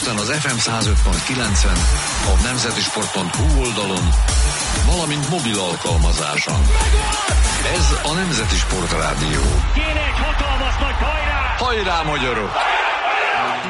Budapesten az FM 105.9-en, a nemzetisport.hu oldalon, valamint mobil alkalmazáson. Ez a Nemzeti Sport Rádió. Kéne egy hatalmas nagy hajrá! Hajrá, magyarok!